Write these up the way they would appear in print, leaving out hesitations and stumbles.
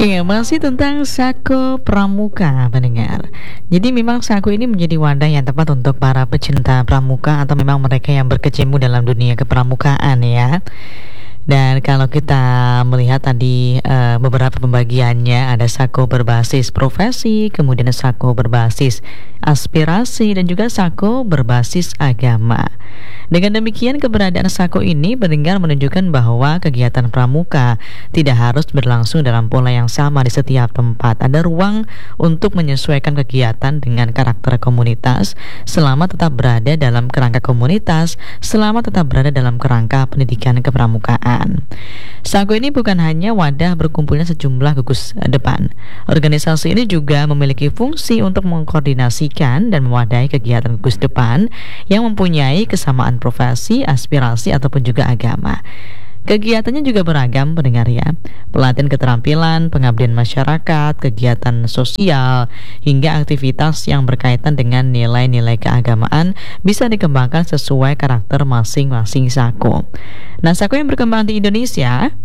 Iya, masih tentang Sako Pramuka, pendengar. Jadi memang Sako ini menjadi wadah yang tepat untuk para pecinta pramuka atau memang mereka yang berkecimpung dalam dunia kepramukaan ya. Dan kalau kita melihat tadi beberapa pembagiannya, ada Sako berbasis profesi, kemudian Sako berbasis aspirasi, dan juga Sako berbasis agama. Dengan demikian, keberadaan Sako ini pendengar menunjukkan bahwa kegiatan pramuka tidak harus berlangsung dalam pola yang sama di setiap tempat. Ada ruang untuk menyesuaikan kegiatan dengan karakter komunitas selama tetap berada dalam kerangka komunitas, selama tetap berada dalam kerangka pendidikan kepramukaan. Sako ini bukan hanya wadah berkumpulnya sejumlah gugus depan. Organisasi ini juga memiliki fungsi untuk mengkoordinasikan dan mewadahi kegiatan gugus depan yang mempunyai kesamaan profesi, aspirasi, ataupun juga agama. Kegiatannya juga beragam, pendengar ya. Pelatihan keterampilan, pengabdian masyarakat, kegiatan sosial, hingga aktivitas yang berkaitan dengan nilai-nilai keagamaan bisa dikembangkan sesuai karakter masing-masing Sako. Nah, Sako yang berkembang di Indonesia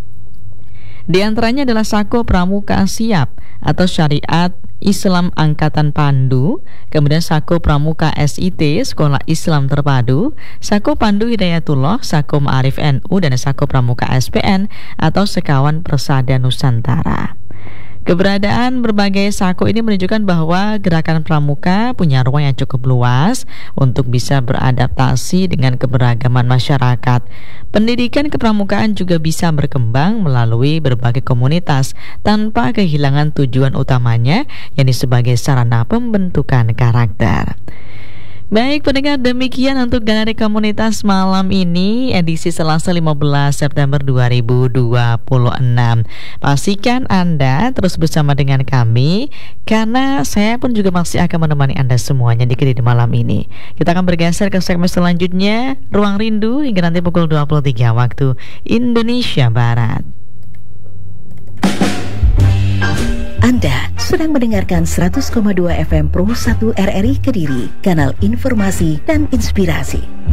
di antaranya adalah Sako Pramuka Siap atau Syariat Islam Angkatan Pandu, kemudian Sako Pramuka SIT Sekolah Islam Terpadu, Sako Pandu Hidayatullah, Sako Ma'arif NU, dan Sako Pramuka SPN atau Sekawan Persada Nusantara. Keberadaan berbagai Sako ini menunjukkan bahwa gerakan pramuka punya ruang yang cukup luas untuk bisa beradaptasi dengan keberagaman masyarakat. Pendidikan kepramukaan juga bisa berkembang melalui berbagai komunitas tanpa kehilangan tujuan utamanya, yakni sebagai sarana pembentukan karakter. Baik pendengar, demikian untuk Galeri Komunitas malam ini, edisi Selasa 15 September 2026. Pastikan Anda terus bersama dengan kami, karena saya pun juga masih akan menemani Anda semuanya di Kediri malam ini. Kita akan bergeser ke segmen selanjutnya, Ruang Rindu, hingga nanti pukul 23 waktu Indonesia Barat. Anda sedang mendengarkan 100,2 FM Pro 1 RRI Kediri, kanal informasi dan inspirasi.